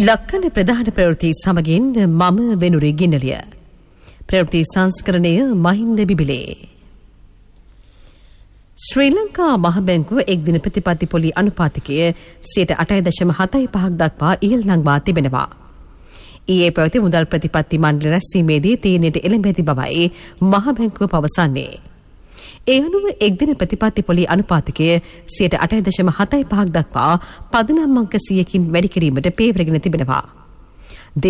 ලක්කන ප්‍රධාන ප්‍රවෘත්ති සමගින් මම වෙනුරි ගින්නලිය. ප්‍රවෘත්ති සංස්කරණය මහින්ද බිබිලේ. ශ්‍රී ලංකා මහ බැංකුව එක්දින ප්‍රතිපත්ති පොලි අනුපාතිකය 8.75% දක්වා ඉහළ නංවා තිබෙනවා. ඊයේ පැවති මුදල් ප්‍රතිපත්ති මණ්ඩල රැස්වීමේදී තීරණයට එළඹ ඇති බවයි මහ බැංකුව පවසන්නේ. ඒ අනුව එක්දින ප්‍රතිපත්ති පොලි අනුපාතිකය 8.75% දක්වා පදනම් අංක 100කින් වැඩි කිරීමට පේවරගෙන තිබෙනවා.